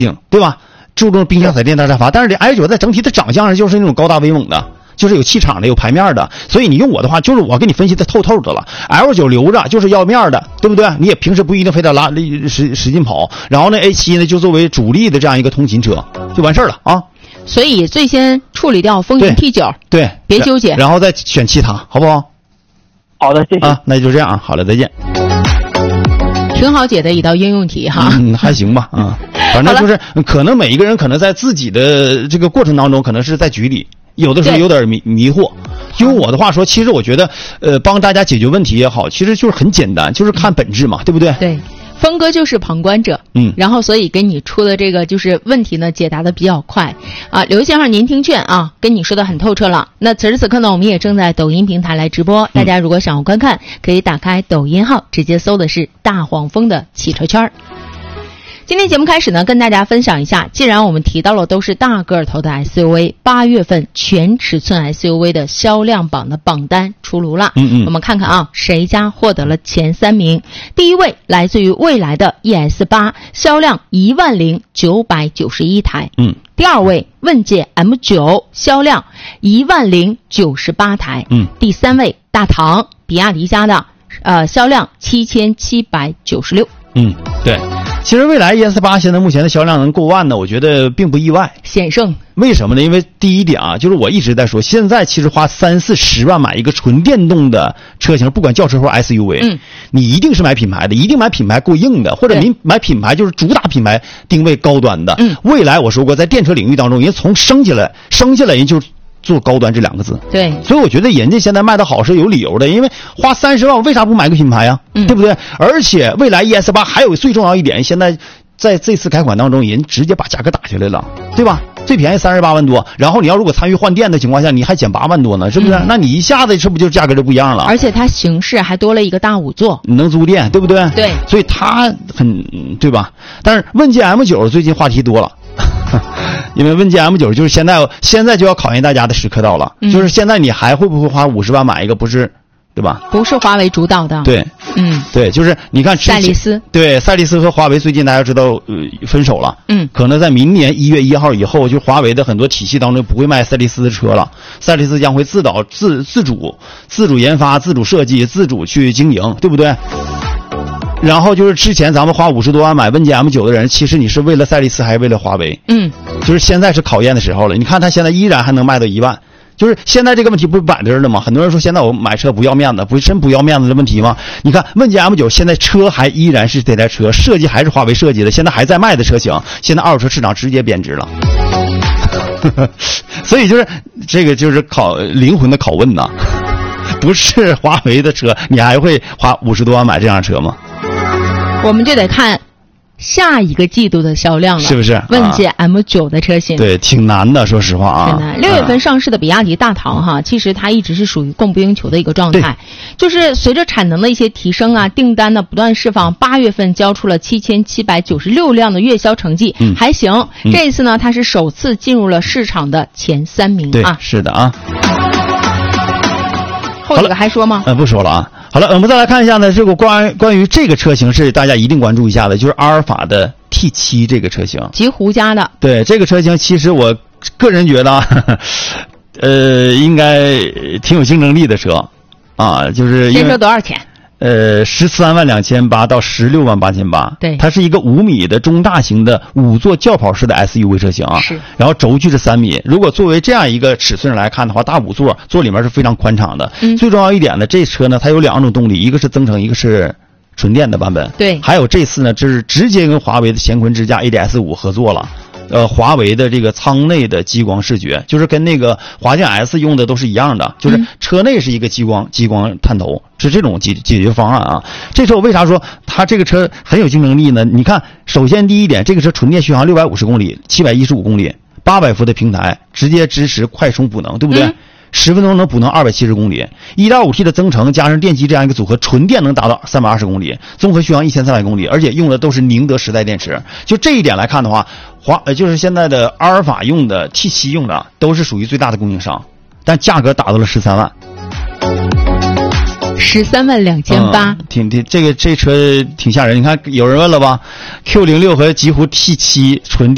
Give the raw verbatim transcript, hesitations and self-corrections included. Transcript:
对吧？注重冰箱彩电大杀伐，但是这 i 九在整体的长相上就是那种高大威猛的，就是有气场的，有排面的，所以你用我的话，就是我给你分析的透透的了。L 九留着就是要面的，对不对？你也平时不一定非得拉使使劲跑，然后呢 A 七 呢就作为主力的这样一个通勤车，就完事儿了啊。 所以最先处理掉风云 T 九， 对， 别纠结， 然后再选其他，好不好？ 好的，谢谢啊，那就这样，好了，再见。 挺好解的一道应用题哈， 嗯，还行吧，啊，反正就是可能每一个人可能在自己的这个过程当中，可能是在局里，有的时候有点迷迷惑。用我的话说，其实我觉得，呃，帮大家解决问题也好，其实就是很简单，就是看本质嘛，对不对？ 对。峰哥就是旁观者， 嗯， 然后所以给你出的这个就是问题呢，解答的比较快啊。刘先生您听劝啊，跟你说的很透彻了。那此时此刻呢，我们也正在抖音平台来直播，大家如果想要观看，可以打开抖音号，直接搜的是大黄蜂的汽车圈。今天节目开始呢，跟大家分享一下，既然我们提到了都是大个头的 S U V， 八月份全尺寸 S U V 的销量榜的榜单出炉了。 嗯嗯， 我们看看啊，谁家获得了前三名？第一位来自于蔚来的 E S 八， 销量一万零九百九十一台。 嗯。 第二位问界 M 九， 销量一万零九十八台。 嗯。 第三位大唐，比亚迪家的，呃，销量七千七百九十六。 嗯，对。其实蔚来 E S 八 现在目前的销量能过万呢，我觉得并不意外， 险胜。 为什么呢？因为第一点啊，就是我一直在说，现在其实花三四十万买一个纯电动的车型，不管轿车或 S U V， 嗯， 你一定是买品牌的，一定买品牌够硬的，或者您买品牌就是主打品牌定位高端的。 嗯， 蔚来我说过，在电车领域当中，人从升起来，升起来人就做高端这两个字。 对， 所以我觉得人家现在卖的好是有理由的，因为花三十万，我为啥不买个品牌呀、啊嗯？ 对不对？而且蔚来 E S 八 还有最重要一点，现在在这次改款当中，人直接把价格打下来了，对吧？最便宜三十八万多，然后你要如果参与换电的情况下，你还减八万多呢，是不是？嗯、那你一下子是不是就价格就不一样了？ 而且它形式还多了一个大五座， 能租电，对不对？ 对， 所以它很对吧？但是问界 M 九 最近话题多了。因为问界 M 九 就是现在现在就要考验大家的时刻到了、嗯、就是现在你还会不会花五十万买一个不是对吧？ 不是华为主导的。 对， 嗯， 对，就是你看赛力斯， 对，赛力斯和华为最近大家知道呃分手了， 嗯， 可能在明年一月一号以后，就华为的很多体系当中不会卖赛力斯的车了，赛力斯将会自导自自主自主研发、自主设计、自主去经营，对不对？然后就是之前咱们花五十多万买问界 M 九 的人，其实你是为了赛力斯还是为了华为？ 嗯， 就是现在是考验的时候了。你看他现在依然还能卖到一万，就是现在这个问题不是摆这儿了吗？很多人说现在我买车不要面子，不是真不要面子的问题吗？你看问界 M 九 现在车还依然是这台车，设计还是华为设计的，现在还在卖的车型，现在二手车市场直接贬值了。所以就是这个就是考灵魂的拷问呐，不是华为的车，你还会花五十多万买这辆车吗？ 我们就得看下一个季度的销量了， 是不是？ 问界 M 九 的车型， 对，挺难的，说实话啊。 挺难。六月份上市的比亚迪大唐哈，其实它一直是属于供不应求的一个状态，就是随着产能的一些提升啊，订单的不断释放，八月份交出了七千七百九十六辆的月销成绩， 嗯、 还行、嗯。这一次呢，它是首次进入了市场的前三名对啊。 是的啊。 后几个还说吗？ 呃，不说了啊。好了，我们再来看一下呢，这个关于关于这个车型是大家一定关注一下的，就是阿尔法的 T 七 这个车型， 极狐家的。 对，这个车型其实我个人觉得，呵呵呃，应该挺有竞争力的车，啊，就是这车多少钱？ 呃，十三万两千八到十六万八千八， 对， 它是一个五米的中大型的五座轿跑式的 S U V 车型啊， 是， 然后轴距是三米。如果作为这样一个尺寸来看的话，大五座座里面是非常宽敞的。 嗯， 最重要一点呢，这车呢它有两种动力，一个是增程，一个是纯电的版本。 对， 还有这次呢，这是直接跟华为的乾坤支架 A D S 五 合作了。呃，华为的这个舱内的激光视觉，就是跟那个华健 S 用的都是一样的，就是车内是一个激光激光探头，是这种解解决方案啊。这车我为啥说它这个车很有竞争力呢？你看，首先第一点，这个车纯电续航六百五十公里，七百一十五公里，八百伏的平台，直接支持快充补能，对不对？嗯，十分钟能补能二百七十公里， 一点五 T 的增程加上电机这样一个组合，纯电能达到三百二十公里，综合续航一千三百公里，而且用的都是宁德时代电池。就这一点来看的话，华呃就是现在的阿尔法用的 T 七 用的都是属于最大的供应商，但价格达到了十三万。 十三万两千八， 挺挺这个这车挺吓人。你看有人问了吧 ，Q 零六 和极狐 T 七纯电。